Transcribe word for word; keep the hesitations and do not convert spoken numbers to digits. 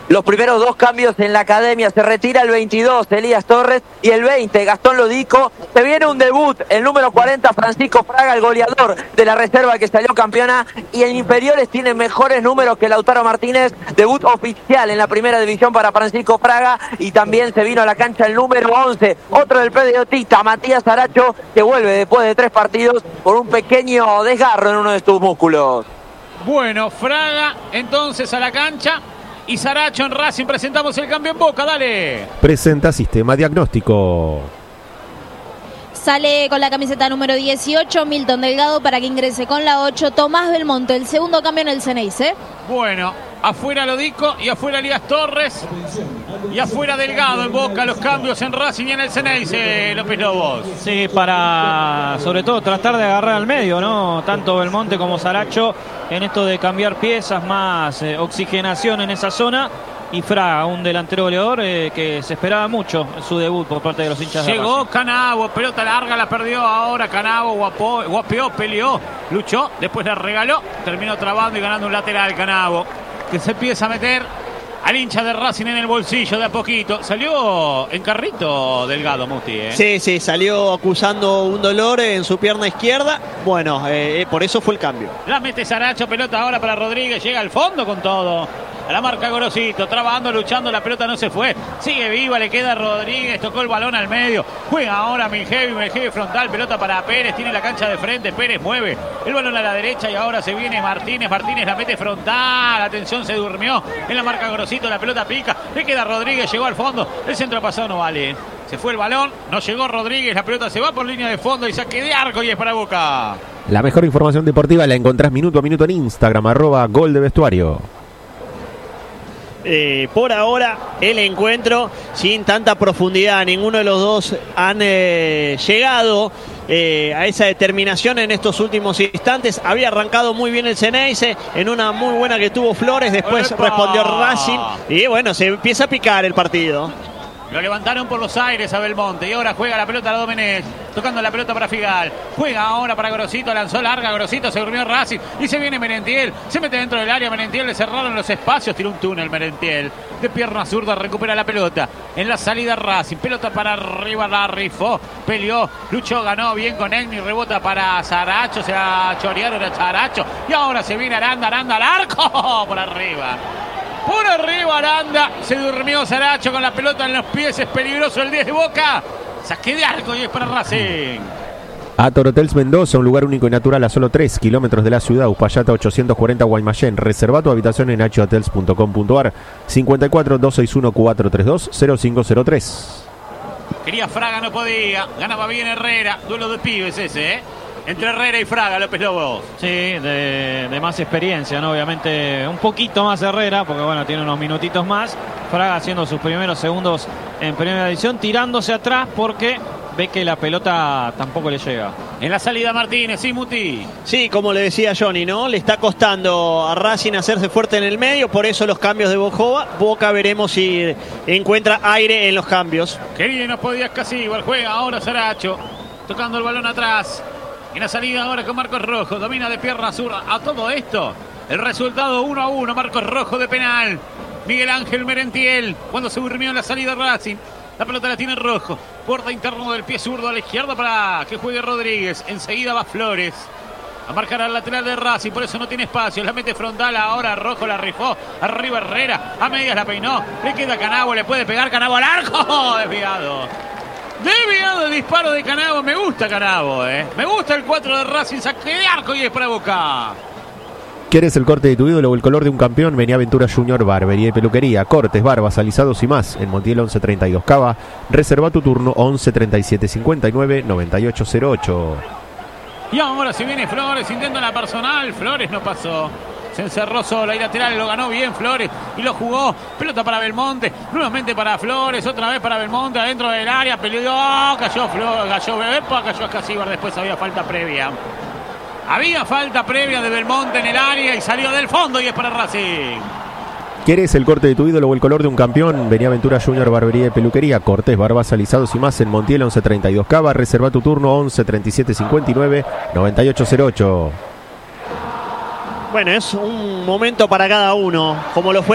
los primeros dos cambios en la academia. Se retira el veintidós, Elías Torres, y el veinte, Gastón Lodico. Se viene un debut, el número cuarenta, Francisco Fraga, el goleador de la reserva que salió campeona, y en inferiores tiene mejores números que Lautaro Martínez. Debut oficial en la primera división para Francisco Fraga, y también se vino a la cancha el número once, otro del Pediotista, Matías Saracho, que vuelve después de tres partidos por un pequeño desgarro en uno de sus músculos. Bueno, Fraga entonces a la cancha. Y Saracho en Racing. Presentamos el cambio en Boca, dale. Presenta Sistema Diagnóstico. Sale con la camiseta número dieciocho, Milton Delgado, para que ingrese con la ocho, Tomás Belmonte, el segundo cambio en el Ceneice. Bueno, afuera Lodico y afuera Elías Torres. Y afuera Delgado en Boca, los cambios en Racing y en el Ceneice, López Lobos. Sí, para sobre todo tratar de agarrar al medio, ¿no? Tanto Belmonte como Saracho en esto de cambiar piezas, más eh, oxigenación en esa zona. Y Fraga, un delantero goleador eh, que se esperaba mucho en su debut por parte de los hinchas de Racing. Llegó Canavo, pelota larga, la perdió ahora Canavo, guapó, guapeó, peleó, luchó, después la regaló, terminó trabando y ganando un lateral Canavo, que se empieza a meter al hincha de Racing en el bolsillo de a poquito. Salió en carrito Delgado, Muti, ¿eh? Sí, sí, salió acusando un dolor en su pierna izquierda. Bueno, eh, por eso fue el cambio. La mete Saracho, pelota ahora para Rodríguez, llega al fondo con todo. A la marca Gorosito, trabajando, luchando, la pelota no se fue. Sigue viva, le queda Rodríguez, tocó el balón al medio. Juega ahora Mingevi, Mingevi frontal, pelota para Pérez, tiene la cancha de frente, Pérez mueve el balón a la derecha y ahora se viene Martínez, Martínez la mete frontal, atención, se durmió en la marca Gorosito, la pelota pica, le queda Rodríguez, llegó al fondo, el centro pasado no vale. Se fue el balón, no llegó Rodríguez, la pelota se va por línea de fondo y saque de arco y es para Boca. La mejor información deportiva la encontrás minuto a minuto en Instagram, arroba Gol de Vestuario. Eh, por ahora el encuentro sin tanta profundidad, ninguno de los dos han eh, llegado eh, a esa determinación en estos últimos instantes. Había arrancado muy bien el Ceneice en una muy buena que tuvo Flores, después ¡epa! Respondió Racing y bueno, se empieza a picar el partido. Lo levantaron por los aires a Belmonte y ahora juega la pelota a Domenech, tocando la pelota para Figal. Juega ahora para Gorosito, lanzó larga Gorosito, se durmió Racing y se viene Merentiel. Se mete dentro del área Merentiel, le cerraron los espacios, tiró un túnel Merentiel. De pierna zurda recupera la pelota. En la salida Racing, pelota para arriba, la rifó, peleó, luchó, ganó bien con Egni, rebota para Saracho, se chorearon a Saracho. Y ahora se viene Aranda, Aranda al arco, por arriba. Por arriba Aranda, se durmió Saracho con la pelota en los pies, es peligroso el diez de Boca. Saque de arco y es para Racing. Ator Hotels Mendoza, un lugar único y natural a solo tres kilómetros de la ciudad. Uspallata ochocientos cuarenta Guaymallén. Reserva tu habitación en h hotels punto com punto a r. cinco cuatro, dos seis uno, cuatro tres dos, cero cinco cero tres. Quería Fraga, no podía. Ganaba bien Herrera. Duelo de pibes ese, ¿eh? Entre Herrera y Fraga, López Lobos. Sí, de, de más experiencia, ¿no? Obviamente un poquito más Herrera, porque bueno, tiene unos minutitos más. Fraga haciendo sus primeros segundos en primera división, tirándose atrás porque ve que la pelota tampoco le llega. En la salida Martínez, sí, Muti. Sí, como le decía Johnny, ¿no? Le está costando a Racing hacerse fuerte en el medio, por eso los cambios de Boca. Boca veremos si encuentra aire en los cambios. Qué bien, no podía Casíbar, juega ahora Saracho, tocando el balón atrás. En la salida ahora con Marcos Rojo, domina de pierna zurda. A todo esto, el resultado uno a uno, Marcos Rojo de penal. Miguel Ángel Merentiel, cuando se durmió en la salida Racing. La pelota la tiene Rojo, borde interno del pie zurdo a la izquierda para que juegue Rodríguez. Enseguida va Flores a marcar al lateral de Racing, por eso no tiene espacio. La mete frontal ahora, Rojo la rifó. Arriba Herrera, a medias la peinó. Le queda Canavo, le puede pegar Canavo al arco. Desviado. Desviado el disparo de Canavo. Me gusta Canavo, eh. Me gusta el cuatro de Racing. Saque de arco y es para Boca. ¿Quieres el corte de tu ídolo o el color de un campeón? Vení a Aventura Junior Barbería y Peluquería. Cortes, barbas, alisados y más. En Montiel once treinta y dos Cava. Reserva tu turno once treinta y siete cincuenta y nueve noventa y ocho cero ocho. Y ahora si viene Flores, intenta la personal. Flores no pasó. Se encerró solo, ahí lateral, lo ganó bien Flores y lo jugó. Pelota para Belmonte, nuevamente para Flores, otra vez para Belmonte, adentro del área, peleó, oh, cayó Flores, cayó Bebepa, cayó a Casíbar, después había falta previa. Había falta previa de Belmonte en el área y salió del fondo y es para Racing. ¿Quieres el corte de tu ídolo o el color de un campeón? Vení a Aventura Junior Barbería y Peluquería. Cortes, barbas, alisados y más en Montiel once treinta y dos Cava. Reserva tu turno once treinta y siete cincuenta y nueve noventa y ocho cero ocho. Bueno, es un momento para cada uno, como lo fue